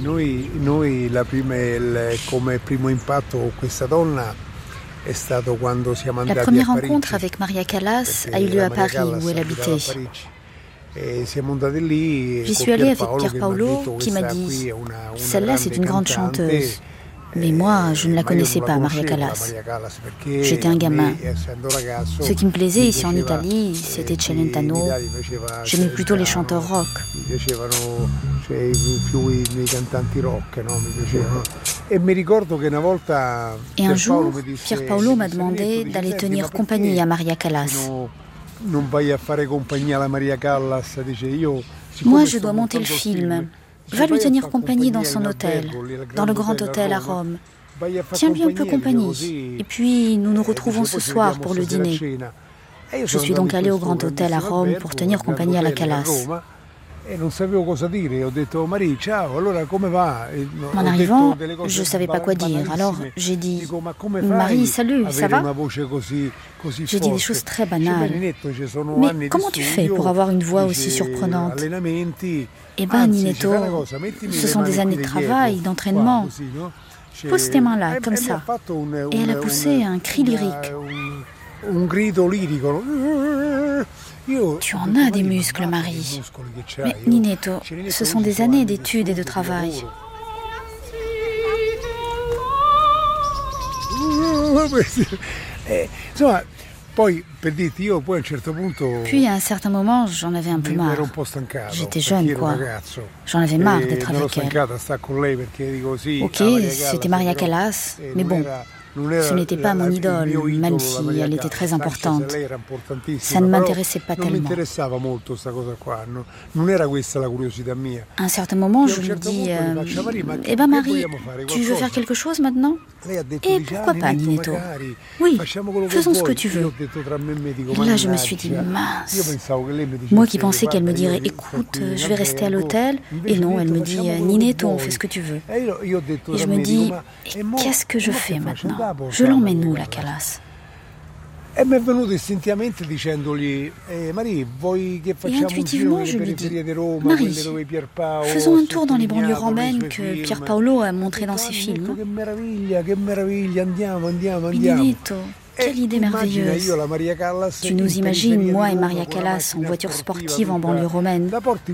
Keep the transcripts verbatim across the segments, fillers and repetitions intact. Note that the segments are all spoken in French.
noi, noi la prima, il, come primo impatto con questa donna è stato quando siamo andati La première a Parigi, rencontre avec Maria Callas a eu lieu à Maria Paris, Callas où elle abitava a habitait. Parigi. E siamo andati lì J'y con suis allée avec Pierpaolo Pier che Paolo m'ha detto, qui m'a questa qui dit è una, una celle-là c'est grande une grande cantante, chanteuse. Mais moi, je ne la ma io connaissais non la pas, Maria conoscevo, la Callas. Maria Callas, perché J'étais un a gamin. me, essendo ragazzo, Ce qui me plaisait mi ici en piaceva, Italie, eh, c'était qui Celentano. in Italia faceva J'aimais plutôt les Celentano, chanteurs rock. mi piacevano, cioè, più i, i cantanti rock, no? Mi piacevano. E mi ricordo che una volta Et un Pierpaolo jour, mi disse, Pier Paolo mi m'a disse, demandé "Nietto, dice, d'aller senti, tenir ma compagnie perché à Maria Callas. non, non vai a fare compagnia alla Maria Callas?" Dice, io, Moi, je dois monter le film. Va lui tenir compagnie dans son hôtel, dans le grand hôtel à Rome. Tiens-lui un peu compagnie. Et puis, nous nous retrouvons ce soir pour le dîner. Je suis donc allée au grand hôtel à Rome pour tenir compagnie à la Callas. En arrivant, je ne savais pas quoi dire. Alors, j'ai dit « Marie, salut, ça va ?» J'ai dit des choses très banales. « Mais comment tu fais pour avoir une voix aussi surprenante ?» Eh bien, Ninetto, ce sont des années de travail, d'entraînement. Pose tes mains là, comme ça. Et elle a poussé un cri lyrique. Tu en as des muscles, Marie. Mais Ninetto, ce sont des années d'études et de travail. Puis à un certain moment, j'en avais un peu marre. J'étais jeune, quoi. J'en avais marre d'être avec elle. Ok, c'était Maria Callas, mais bon, ce n'était pas mon idole, même si elle était très importante. Ça ne m'intéressait pas tellement. À un certain moment, je lui dis euh, « Eh ben Marie, tu veux faire quelque chose maintenant ?» Et pourquoi pas, Ninetto? Oui, faisons ce que tu veux. Et là, je me suis dit, mince. Moi qui pensais qu'elle me dirait, écoute, je vais rester à l'hôtel. Et non, elle me dit, Ninetto, on fait ce que tu veux. Et je me dis, et qu'est-ce que je fais maintenant? Je l'emmène où, la Callas? E mi è venuto istintivamente dicendogli eh, Marie, vuoi che facciamo un giro nelle periferie di Roma, quelle dove Pierpaolo faisons un tour dans les banlieues romaines que Pier Paolo a montré dans ses films. Che meraviglia, che meraviglia, andiamo, andiamo, andiamo. Ninetto, quelle idée merveilleuse. Tu nous imagines, moi et Maria Callas, en voiture sportive en banlieue romaine.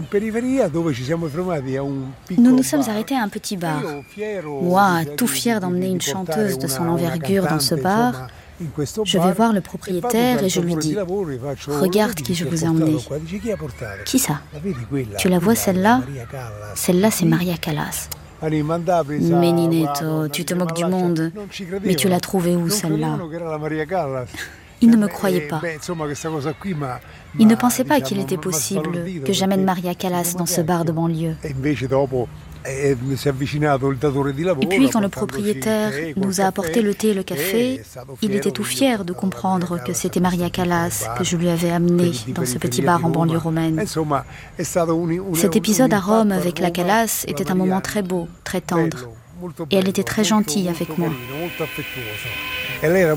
Nous nous sommes arrêtés à un petit bar. Moi, tout fier d'emmener une chanteuse de son envergure dans ce bar, je vais voir le propriétaire et je lui dis « Regarde qui je vous ai emmené. » Qui ça? Tu la vois celle-là? Celle-là, c'est Maria Callas. Mais Ninetto, tu te moques du monde. Mais tu l'as trouvée où, celle-là? Il ne me croyait pas. Il ne pensait pas qu'il était possible que j'amène Maria Callas dans ce bar de banlieue. Et puis, quand le propriétaire nous a apporté le thé et le café, il était tout fier de comprendre que c'était Maria Callas que je lui avais amenée dans ce petit bar en banlieue romaine. Cet épisode à Rome avec la Callas était un moment très beau, très tendre. Et elle était très gentille avec moi.